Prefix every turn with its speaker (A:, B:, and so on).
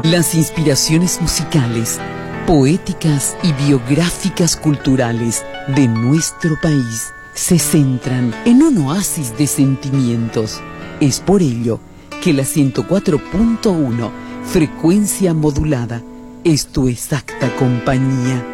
A: Las inspiraciones musicales, poéticas y biográficas culturales de nuestro país se centran en un oasis de sentimientos. Es por ello que la 104.1, frecuencia modulada, es tu exacta compañía.